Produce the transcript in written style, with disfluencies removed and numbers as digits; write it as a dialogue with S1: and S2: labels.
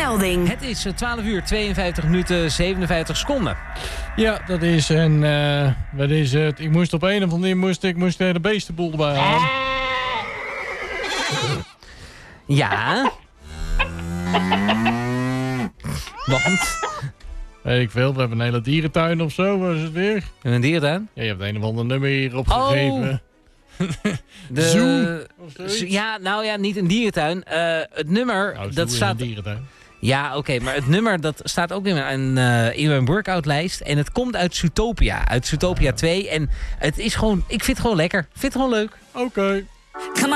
S1: melding.
S2: Het is 12 uur 52 minuten 57 seconden.
S3: Ja, dat is en wat is het? Ik moest op een of andere manier moest de beestenboel erbij halen.
S2: Ja. Want?
S3: Weet ik veel, we hebben een hele dierentuin of zo, waar is het weer?
S2: En een dierentuin?
S3: Ja, je hebt een of ander nummer hier opgegeven.
S2: De
S3: Zoo of zoiets?
S2: Ja, nou ja, niet een dierentuin. Het nummer,
S3: Nou,
S2: dat staat...
S3: een dierentuin.
S2: Ja, oké, maar het nummer dat staat ook in mijn workoutlijst. En het komt uit Zootopia. Uit Zootopia 2. En het is gewoon, ik vind het gewoon lekker. Ik vind het gewoon leuk.
S3: Oké.
S1: Come